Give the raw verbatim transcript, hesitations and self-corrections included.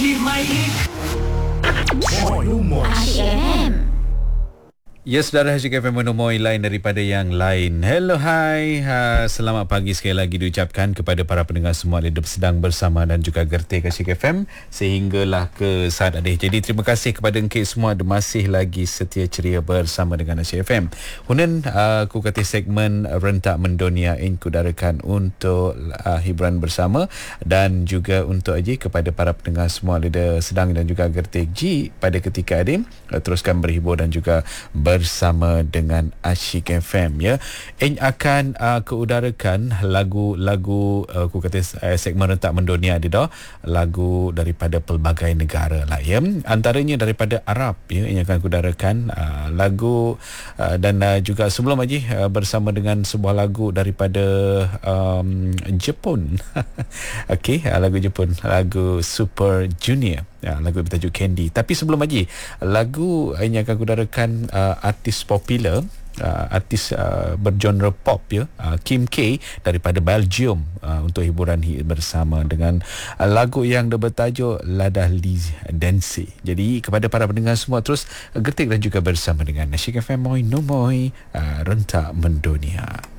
Moi Moi Asyik F M. Ya, saudara, Asyik F M menemui lain daripada yang lain. Hello, hai. Ha, selamat pagi sekali lagi diucapkan kepada para pendengar semua yang sedang bersama dan juga gertik Asyik F M sehinggalah ke saat adik. Jadi, terima kasih kepada engkau semua ada masih lagi setia ceria bersama dengan Asyik F M. Hunan, uh, aku kata segmen Rentak Mendunia ini kudarakan untuk uh, hiburan bersama dan juga untuk aja kepada para pendengar semua ada sedang dan juga gertik G pada ketika adik uh, teruskan berhibur dan juga bersama dengan Asyik F M, ya. Eng akan uh, keudarakan lagu-lagu uh, aku kata uh, segmen Rentak Mendunia dia dah lagu daripada pelbagai negara lah, ya. Antaranya daripada Arab, ya, yang akan keudarakan uh, lagu uh, dan uh, juga sebelum lagi uh, bersama dengan sebuah lagu daripada um, Jepun. Okey, uh, lagu Jepun, lagu Super Junior. Ya, lagu bertajuk Candy. Tapi sebelum lagi, lagu yang akan kudarakan uh, artis popular, uh, artis uh, bergenre pop, ya, uh, Kim K daripada Belgium uh, untuk hiburan hi- bersama dengan uh, lagu yang bertajuk Ladah Liz Dance. Jadi kepada para pendengar semua terus getik dan juga bersama dengan Asyik F M Moi No Moi, uh, Rentak Mendunia.